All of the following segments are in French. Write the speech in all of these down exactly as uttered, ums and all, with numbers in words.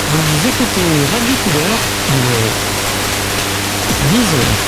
Vous écoutez Radio Couleur, le Vision.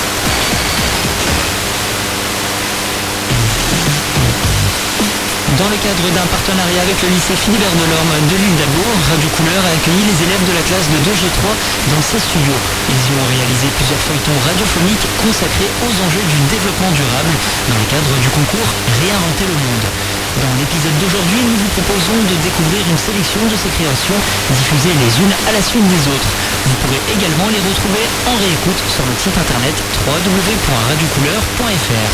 Dans le cadre d'un partenariat avec le lycée Philibert Delorme de l'île d'Abourg, Radio Couleur a accueilli les élèves de la classe de deux G trois dans ses studios. Ils y ont réalisé plusieurs feuilletons radiophoniques consacrés aux enjeux du développement durable dans le cadre du concours Réinventer le monde. Dans l'épisode d'aujourd'hui, nous vous proposons de découvrir une sélection de ces créations diffusées les unes à la suite des autres. Vous pourrez également les retrouver en réécoute sur notre site internet w w w point radio couleur point f r.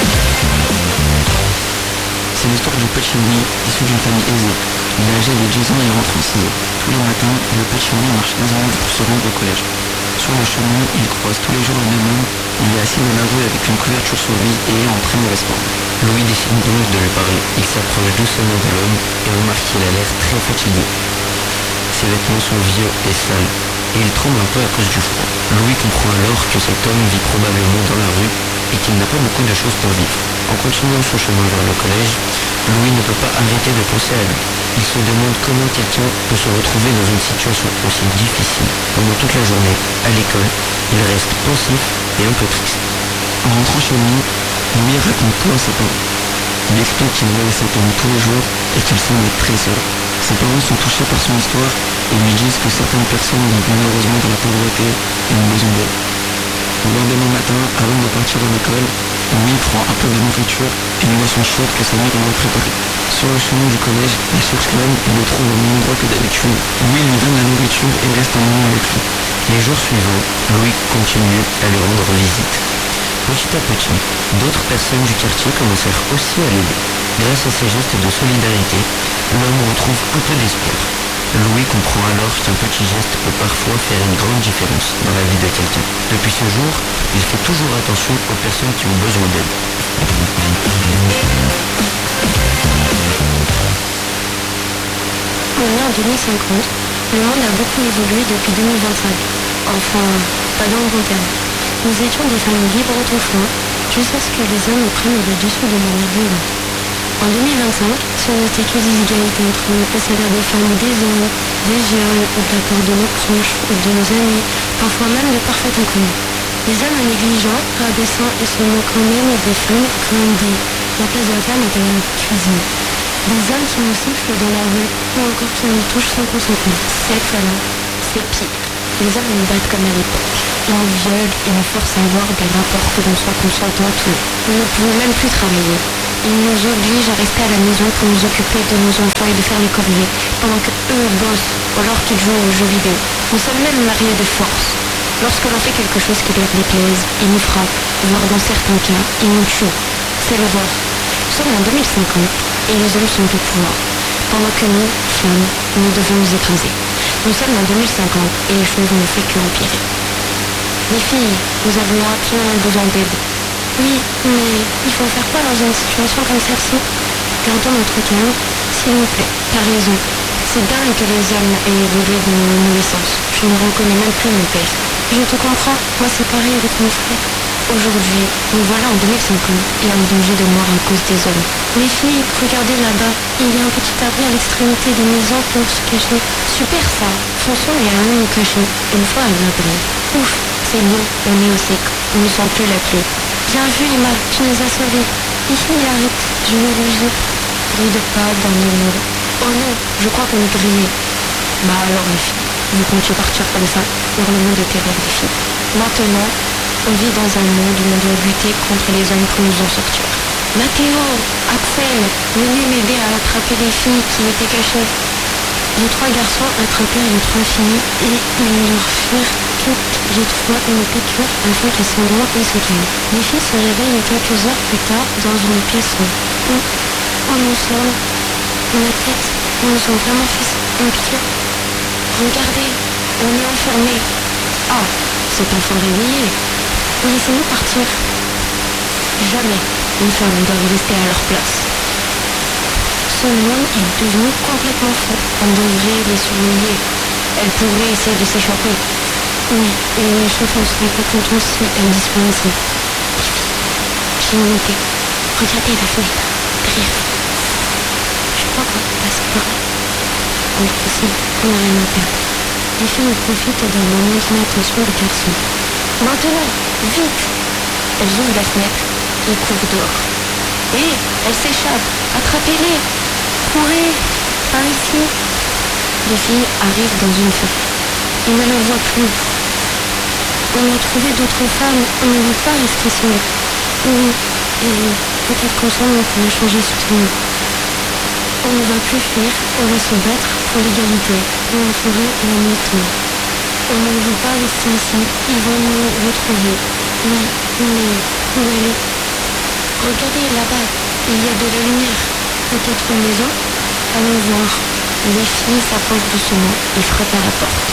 C'est l'histoire du petit Louis, issu d'une famille aisée. Il est âgé de dix ans et rentre en sixième. Tous les matins, le petit Louis marche quinze minutes pour se rendre au collège. Sur le chemin, il croise tous les jours le même homme. Il est assis dans la rue avec une couverture sur lui et est en train de restaurant. Louis décide donc de lui parler. Il s'approche doucement de l'homme et remarque qu'il a l'air très fatigué. Ses vêtements sont vieux et sales et il tremble un peu à cause du froid. Louis comprend alors que cet homme vit probablement dans la rue et qu'il n'a pas beaucoup de choses pour vivre. En continuant son chemin vers le collège, Louis ne peut pas arrêter de penser à lui. Il se demande comment quelqu'un peut se retrouver dans une situation aussi difficile. Pendant toute la journée, à l'école, il reste pensif et un peu triste. En rentrant chez lui, Louis raconte tout à ses parents. Il explique qu'il voit cet homme tous les jours et qu'il semble très seul. Ses parents sont touchés par son histoire et lui disent que certaines personnes vivent malheureusement dans la pauvreté et ont besoin d'aide. Le lendemain matin, avant de partir à l'école, Louis prend un peu de nourriture et une boisson chaude que sa mère lui a préparée. Sur le chemin du collège, il cherche l'homme et le trouve au même endroit que d'habitude. Louis lui donne la nourriture et reste un moment avec lui. Les jours suivants, Louis continue à lui rendre visite. Petit à petit, d'autres personnes du quartier commencèrent aussi à l'aider. Grâce à ces gestes de solidarité, l'homme retrouve un peu d'espoir. Louis comprend alors qu'un petit geste peut parfois faire une grande différence dans la vie de quelqu'un. Depuis ce jour, il fait toujours attention aux personnes qui ont besoin d'aide. On est en deux mille cinquante, le monde a beaucoup évolué depuis deux mille vingt-cinq. Enfin, pas dans le bon terme. Nous étions des femmes libres autrefois, jusqu'à ce que les hommes prennent le dessus de manière violente. En deux mille vingt-cinq, ce n'était que des inégalités entre le salaire des femmes, des hommes, des viols, ou de la part de nos proches, ou de nos amis, parfois même de parfaits inconnus. Les hommes négligents, rabaissant et se moquant même des femmes comme des la place de la femme est à la cuisine. Des hommes qui nous sifflent dans la rue, ou encore qui nous touchent sans consentement. Cette fois-là, c'est pire. Les hommes nous battent comme à l'époque. Ils nous violent et nous forcent à avoir des rapports que l'on soit consentant ou non. Nous ne pouvons même plus travailler. Ils nous obligent à rester à la maison pour nous occuper de nos enfants et de faire les corvées, pendant que eux bossent, alors qu'ils jouent aux jeux vidéo. Nous sommes même mariés de force. Lorsque l'on fait quelque chose qui leur déplaise, ils nous frappent, voire dans certains cas, ils nous tuent. C'est l'horreur. Nous sommes en deux mille cinquante et les hommes sont au pouvoir, pendant que nous, femmes, nous devons nous écraser. Nous sommes en deux mille cinquante et les choses ne font qu'empirer. Les filles, nous avons absolument besoin d'aide. Oui, mais il faut faire quoi dans une situation comme celle-ci? Gardons notre calme, s'il vous plaît. T'as raison. C'est dingue que les hommes aient évolué dans nos naissances. Je ne reconnais même plus mon père. Je te comprends, moi c'est pareil avec mon frère. Aujourd'hui, nous voilà en deux mille cinquante et en danger de mort à cause des hommes. Les filles, regardez là-bas, il y a un petit abri à l'extrémité des maisons pour se cacher. Super ça, fonçons et allons nous cacher. Une fois à l'abri. Ouf, c'est bon, on est au sec, on ne sent plus la pluie. Bien vu Emma, tu nous as sauvés. Ici, arrête, je vais rougir. Brille de pas dans le mur. Oh non, je crois qu'on est grillés. Bah alors les filles, vous comptiez partir comme ça, hurlement de terreur des filles. Maintenant, on vit dans un monde où on doit lutter contre les hommes pour nous en sortir. Mathéo, Axel, venez m'aider à attraper les filles qui étaient cachées. Les trois garçons attrapèrent les trois filles et ils leur firent toutes les trois une piqûre afin qu'elles s'endorment et se calment. Les filles se réveillent quelques heures plus tard dans une pièce sombre. Où, où nous sommes, ma tête, nous nous sommes vraiment fait une piqûre. Regardez, on est enfermés. Ah, c'est enfin réveillé. Laissez-nous partir. Jamais les femmes doivent rester à leur place. Ce monde est devenu complètement fou. On devrait les surveiller. Elles pourraient essayer de s'échapper. Oui, et les choses ne seraient pas contents si elles disparaissaient. J'ai une idée. Regardez la fenêtre. Derrière. Je crois qu'on peut passer par là. Oui, possible. On n'a rien à perdre. Les filles profitent d'un moment d'inattention du garçon. Maintenant, vite! Elles ouvrent la fenêtre et courent dehors. Hé, elles s'échappent! Attrapez-les! Courez! Par ici! Les filles arrivent dans une forêt. Ils ne le voient plus. On a trouvé d'autres femmes, on ne veut pas rester seul. Oui, et peut-être qu'ensemble on pourrait changer ce monde. On ne va plus fuir, on va se battre pour l'égalité, dans la forêt et la nuit tombe. On ne veut pas rester ici, ils vont nous retrouver. Oui, mais où aller? Regardez là-bas, il y a de la lumière. Peut-être une maison? Allons voir. Les filles s'approchent doucement et frappent à la porte.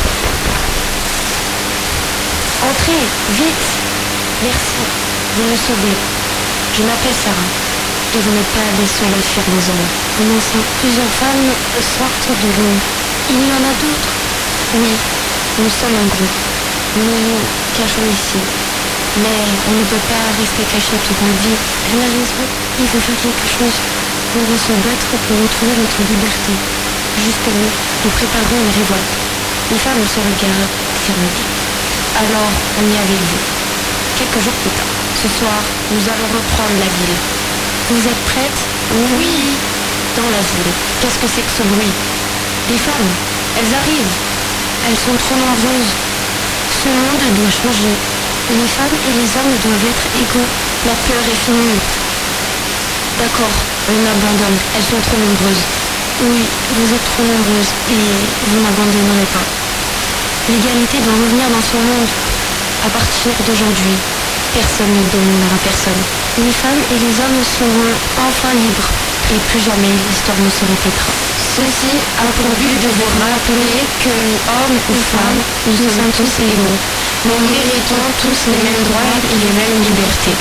Entrez, vite! Merci, vous me sauvez. Je m'appelle Sarah. Et vous n'êtes pas les seuls à fuir les hommes. Non, plusieurs femmes sortent de l'eau. Il y en a d'autres? Oui, nous sommes un groupe. Nous nous cachons ici. Mais on ne peut pas rester caché toute notre vie. Elle a raison, il faut faire quelque chose. On va se battre pour retrouver notre liberté. Justement, nous préparons une révolte. Les femmes se regardent, fermées. Alors, on y est avec vous. Quelques jours plus tard, ce soir, nous allons reprendre la ville. Vous êtes prêtes? Oui. Dans la ville. Qu'est-ce que c'est que ce bruit? Les femmes, elles arrivent. Elles sont trop nombreuses. Ce monde doit changer. Les femmes et les hommes doivent être égaux. La peur est finie. D'accord, on abandonne. Elles sont trop nombreuses. Oui, vous êtes trop nombreuses et vous n'abandonnerez pas. L'égalité doit revenir dans ce monde. À partir d'aujourd'hui, personne ne dominera personne. Les femmes et les hommes seront enfin libres et plus jamais l'histoire ne se répétera. Ceci a pour but de vous rappeler que, hommes ou femmes, nous sommes tous égaux. Nous méritons tous les mêmes droits et les mêmes libertés.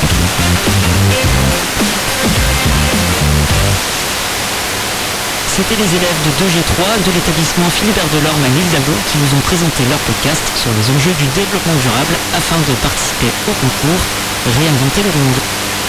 C'était les élèves de deux G trois de l'établissement Philibert Delorme à l'île d'Abo qui vous ont présenté leur podcast sur les enjeux du développement durable afin de participer au concours Réinventer le monde.